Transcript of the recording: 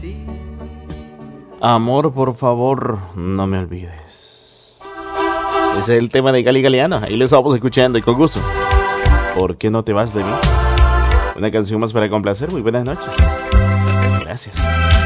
Amor, por favor, no me olvides. Ese es el tema de Gali Galeano. Ahí lo estamos escuchando y con gusto. ¿Por qué no te vas de mí? Una canción más para complacer. Muy buenas noches. Gracias.